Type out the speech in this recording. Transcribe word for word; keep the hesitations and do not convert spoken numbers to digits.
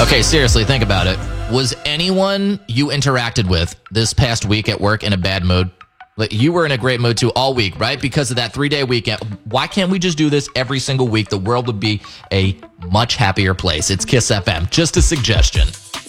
Okay, seriously, think about it. Was anyone you interacted with this past week at work in a bad mood? Like, you were in a great mood too all week, right? Because of that three-day weekend. Why can't we just do this every single week? The world would be a much happier place. It's Kiss F M. Just a suggestion.